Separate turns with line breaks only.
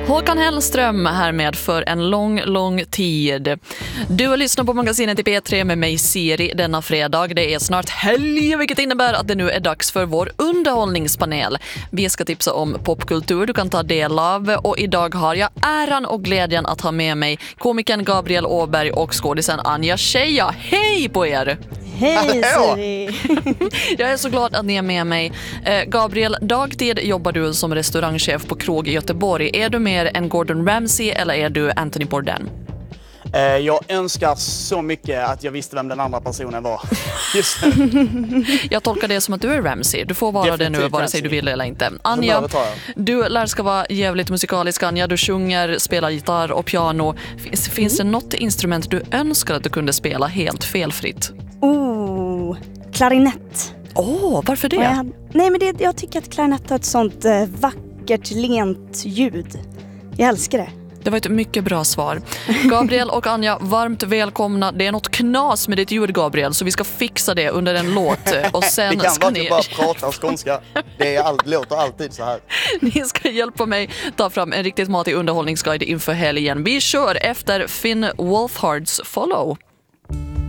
Håkan Hellström här med för en lång tid. Du har lyssnat på magasinet i P3 med mig Siri denna fredag. Det är snart helg, vilket innebär att det nu är dags för vår underhållningspanel. Vi ska tipsa om popkultur du kan ta del av, och idag har jag äran och glädjen att ha med mig komikern Gabriel Åberg och skådisen Anja Scheja. Hej på er!
Hej Siri!
Jag är så glad att ni är med mig. Gabriel, dagtid jobbar du som restaurangchef på krog i Göteborg. Är du mer en Gordon Ramsay eller är du Anthony Bourdain?
Jag önskar så mycket att jag visste vem den andra personen var. Just nu.
Jag tolkar det som att du är Ramsay. Du får vara
Definitivt
det nu, vare
Ramsay.
sig du vill eller inte. Anja,
Det tar jag.
du lär ska vara jävligt musikalisk, Anja. Du sjunger, spelar gitarr och piano. Finns det något instrument du önskar att du kunde spela helt felfritt?
Klarinett.
Varför det?
Jag tycker att klarinett har ett sånt vackert, lent ljud. Jag älskar det.
Det var ett mycket bra svar. Gabriel och Anja, varmt välkomna. Det är något knas med ditt ljud, Gabriel, så vi ska fixa det under en låt. Och sen
Vi kan
ska
bara prata skånska. Låter alltid så här.
Ni ska hjälpa mig ta fram en riktigt matig underhållningsguide inför helgen. Vi kör efter Finn Wolfhards Follow.